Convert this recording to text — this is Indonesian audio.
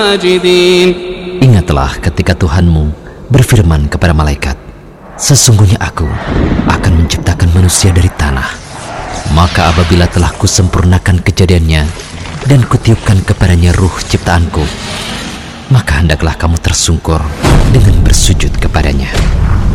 Ingatlah ketika Tuhanmu berfirman kepada malaikat, sesungguhnya aku akan menciptakan manusia dari tanah. Maka apabila telah kusempurnakan kejadiannya dan kutiupkan kepadanya ruh ciptaanku, maka hendaklah kamu tersungkur dengan bersujud kepadanya.